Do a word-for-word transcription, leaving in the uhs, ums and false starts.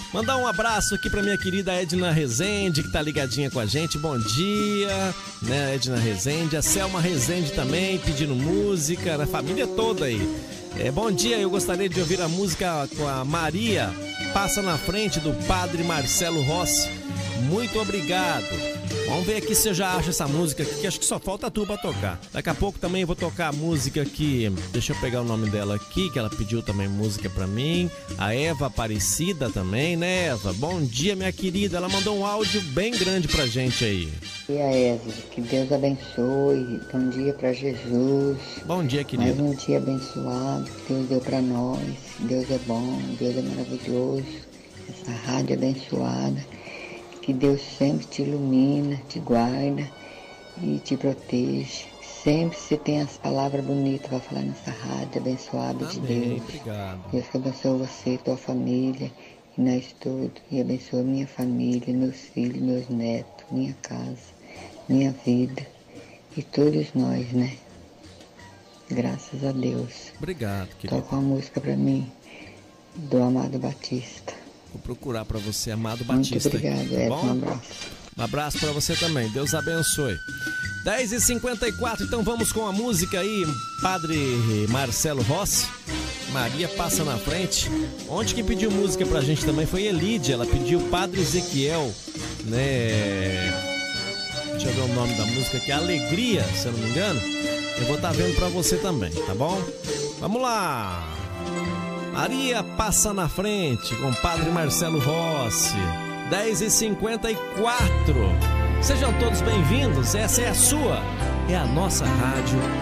Mandar um abraço aqui pra minha querida Edna Rezende, que tá ligadinha com a gente. Bom dia, né, Edna Rezende. A Selma Rezende também, pedindo música, a família toda aí. É, bom dia, eu gostaria de ouvir a música com a Maria Passa na Frente, do Padre Marcelo Rossi. Muito obrigado. Vamos ver aqui se eu já acho essa música aqui, que acho que só falta tu pra tocar. Daqui a pouco também eu vou tocar a música aqui. Deixa eu pegar o nome dela aqui, que ela pediu também música pra mim. A Eva Aparecida também, né, Eva? Bom dia, minha querida. Ela mandou um áudio bem grande pra gente aí. Bom dia, Eva. Que Deus abençoe. Bom dia pra Jesus. Bom dia, querida. Mais um dia abençoado que Deus deu pra nós. Deus é bom, Deus é maravilhoso. Essa rádio abençoada. Que Deus sempre te ilumina, te guarda e te protege. Sempre você tem as palavras bonitas para falar nessa rádio abençoada de Deus. Obrigado. Deus que abençoe você, tua família e nós todos. E abençoe minha família, meus filhos, meus netos, minha casa, minha vida e todos nós, né? Graças a Deus. Obrigado, querido. Toca uma música para mim do Amado Batista. Vou procurar pra você, Amado Muito Batista. obrigado, Tá é, bom? um abraço. Um abraço pra você também, Deus abençoe. dez e cinquenta e quatro, então vamos com a música aí, Padre Marcelo Rossi. Maria Passa na Frente. Ontem quem pediu música pra gente também foi Elídia. Ela pediu Padre Ezequiel, né? Deixa eu ver o nome da música aqui, Alegria, se eu não me engano. Eu vou estar vendo pra você também, tá bom? Vamos lá! Maria Passa na Frente, com Padre Marcelo Rossi. dez e cinquenta e quatro. Sejam todos bem-vindos, essa é a sua, é a nossa rádio